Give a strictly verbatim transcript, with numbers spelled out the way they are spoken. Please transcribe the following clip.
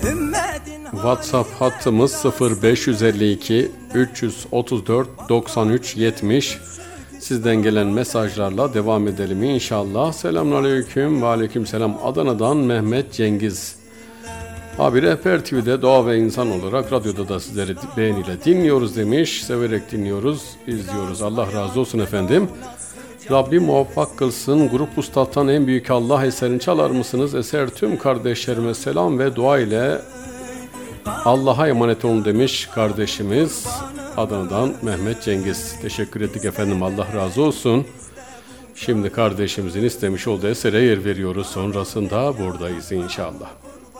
WhatsApp hattımız sıfır beş yüz elli iki üç yüz otuz dört doksan üç yetmiş. Sizden gelen mesajlarla devam edelim inşallah. Selamünaleyküm ve aleykümselam. Adana'dan Mehmet Cengiz. Abi Rehber T V'de doğa ve insan olarak radyoda da sizleri beğeniyle dinliyoruz demiş. Severek dinliyoruz, izliyoruz. Allah razı olsun efendim. Rabbim muvaffak kılsın. Grup Üstad'tan En Büyük Allah eserini çalar mısınız? Eser tüm kardeşlerime selam ve dua ile Allah'a emanet olun demiş kardeşimiz Adana'dan Mehmet Cengiz. Teşekkür ettik efendim, Allah razı olsun. Şimdi kardeşimizin istemiş olduğu esere yer veriyoruz. Sonrasında buradayız inşallah.